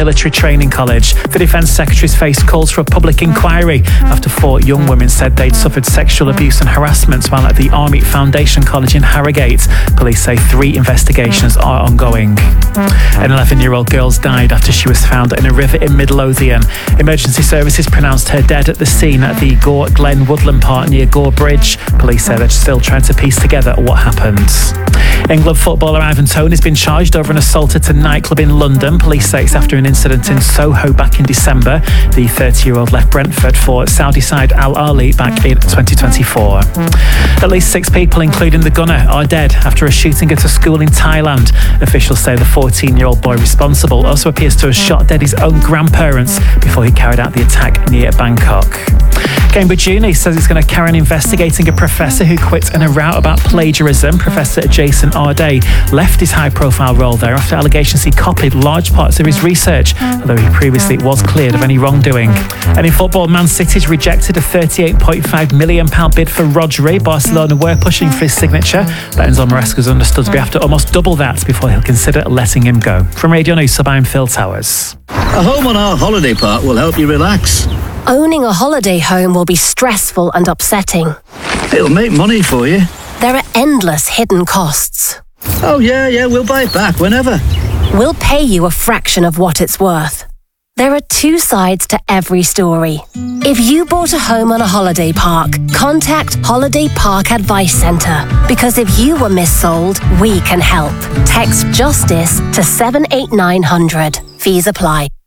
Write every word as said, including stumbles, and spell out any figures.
Military Training College. The Defence Secretary's faced calls for a public inquiry after four young women said they'd suffered sexual abuse and harassment while at the Army Foundation College in Harrogate. Police say three investigations are ongoing. An eleven-year-old girl died after she was found in a river in Midlothian. Emergency services pronounced her dead at the scene at the Gore Glen Woodland Park near Gore Bridge. Police say they're still trying to piece together what happened. England footballer Ivan Toney has been charged over an assault at a nightclub in London. Police say it's after an incident in Soho back in December. The thirty-year-old left Brentford for Saudi side Al Ahly back in twenty twenty-four. At least six people, including the gunner, are dead after a shooting at a school in Thailand. Officials say the fourteen-year-old boy responsible also appears to have shot dead his own grandparents before he carried out the attack near Bangkok. Cambridge Uni says it's going to carry on investigating a professor who quit in a row about plagiarism. Professor Jason Arday left his high-profile role there after allegations he copied large parts of his research, although he previously was cleared of any wrongdoing. And in football, Man City's rejected a thirty-eight point five million pounds bid for Rodri. Barcelona were pushing for his signature, but Enzo Maresca is understood to be after almost double that before he'll consider letting him go. From Radio News, I'm Phil Towers. A home on our holiday park will help you relax. Owning a holiday home will be stressful and upsetting. It'll make money for you. There are endless hidden costs. Oh yeah, yeah, we'll buy it back whenever. We'll pay you a fraction of what it's worth. There are two sides to every story. If you bought a home on a holiday park, contact Holiday Park Advice Centre. Because if you were missold, we can help. Text JUSTICE to seven eight nine hundred. Fees apply.